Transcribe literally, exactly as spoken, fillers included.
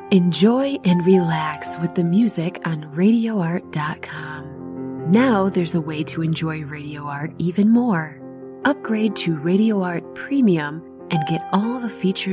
Enjoy and relax with the music on radio art dot com. Now there's a way to enjoy Radio Art even more. Upgrade to Radio Art Premium and get all the features